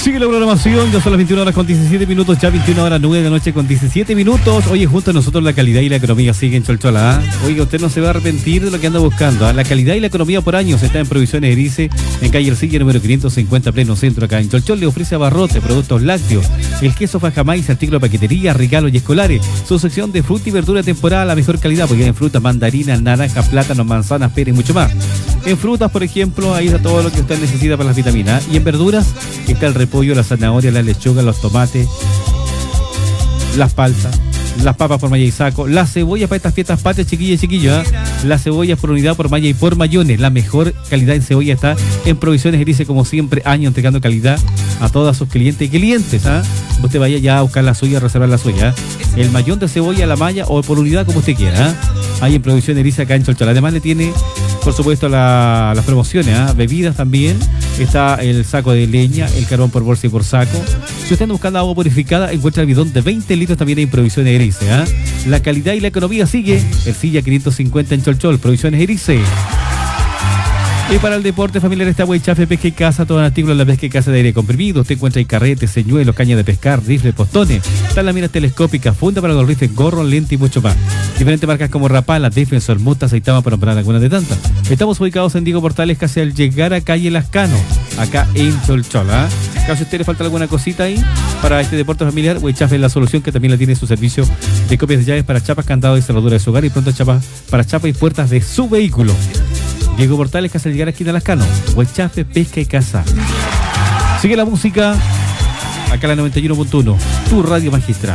Sigue la programación, ya son las 21 horas con 17 minutos, ya 21 horas 9 de la noche con 17 minutos. Oye, junto a nosotros la calidad y la economía siguen Cholchola. Oiga, usted no se va a arrepentir de lo que anda buscando. La calidad y la economía por años está en Provisiones Erice, en calle Ercilla número 550, pleno centro, acá en Cholchol. Le ofrece abarrotes, productos lácteos, el queso Fajamais, artículos de paquetería, regalos y escolares. Su sección de fruta y verdura temporada, la mejor calidad, porque hay frutas, mandarinas, naranjas, plátanos, manzanas, peras y mucho más. En frutas, por ejemplo, ahí está todo lo que usted necesita para las vitaminas. Y en verduras está el repollo, la zanahoria, la lechuga, los tomates, las paltas, las papas por malla y saco, la cebolla para estas fiestas patrias, chiquillas y chiquillos, las cebollas por unidad, por malla y por mayones. La mejor calidad en cebolla está en Provisiones Erice, como siempre, año entregando calidad a todos sus clientes y clientes. Usted vaya ya a buscar la suya, a reservar la suya. El mayón de cebolla, la malla o por unidad, como usted quiera. Ahí en Provisiones Erice, acá en Cholchol. Además le tiene, por supuesto, las promociones, bebidas también. Está el saco de leña, el carbón por bolsa y por saco. Si usted anda buscando agua purificada, encuentra el bidón de 20 litros también en Provisiones Erice. La calidad y la economía sigue. Ercilla 550 en Cholchol, Provisiones Erice. Y para el deporte familiar está Huaychafe Pesca y Caza, todo el artículo de la pesca y caza de aire comprimido. Usted encuentra ahí carretes, señuelos, caña de pescar, rifles, postones. Están las miras telescópicas, funda para los rifles, gorro, lente y mucho más. Diferentes marcas como Rapala, Defensor, Musta, Saitama, para nombrar algunas de tantas. Estamos ubicados en Diego Portales, casi al llegar a calle Lascano, acá en Cholchol. Caso a usted le falta alguna cosita ahí para este deporte familiar, Huaychafe es la solución, que también la tiene su servicio de copias de llaves para chapas, candados y cerraduras de su hogar, y pronto chapas para chapas y puertas de su vehículo. Diego Portales, casi al llegar aquí en Lascano, Huaychafe, Pesca y Caza. Sigue la música, acá en la 91.1, tu radio magistral.